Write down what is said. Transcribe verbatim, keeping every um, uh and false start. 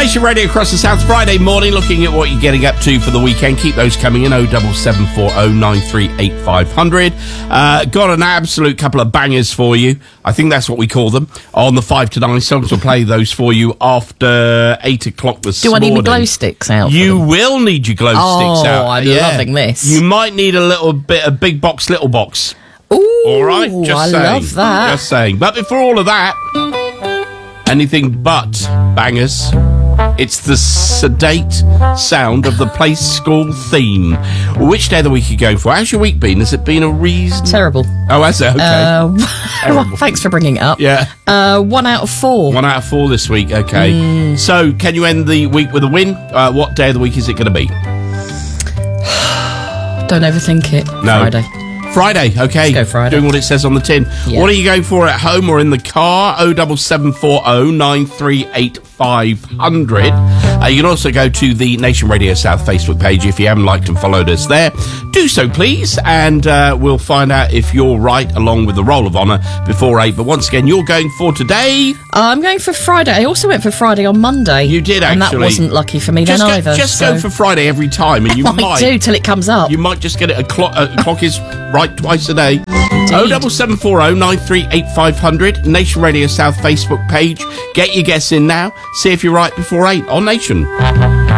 Nation Radio across the South, Friday morning, looking at what you're getting up to for the weekend. Keep those coming in, oh seven seven four oh nine three eight five hundred. Uh, got an absolute couple of bangers for you. I think that's what we call them. On the five to nine songs, we'll play those for you after eight o'clock this Do morning. I need my glow sticks out? You will need your glow oh, sticks out. I'm yeah. loving this. You might need a little bit of big box, little box. Ooh, all right, just I saying. love that. Just saying. But before all of that, anything but bangers. It's the sedate sound of the Place School theme. Which day of the week are you going for? How's your week been? Has it been a reason? Terrible. Oh, has it? Okay. Uh, well, thanks for bringing it up. Yeah. Uh, one out of four. One out of four this week. Okay. Mm. So, can you end the week with a win? Uh, what day of the week is it going to be? Don't overthink it. No. Friday. Friday, okay. Let's go Friday. Doing what it says on the tin. Yeah. What are you going for at home or in the car? oh seven seven four oh nine three eight five hundred. Uh, you can also go to the Nation Radio South Facebook page if you haven't liked and followed us there. Do so, please, and uh, we'll find out if you're right along with the roll of honour before eight. But once again, you're going for today? Uh, I'm going for Friday. I also went for Friday on Monday. You did, actually. And that wasn't lucky for me just then go, either. Just so. go for Friday every time, and you I might... might do till it comes up. You might just get it. A clock, a clock is right twice a day. oh seven seven four oh nine three eight five hundred. Nation Radio South Facebook page. Get your guess in now. See if you're right before eight on Nation.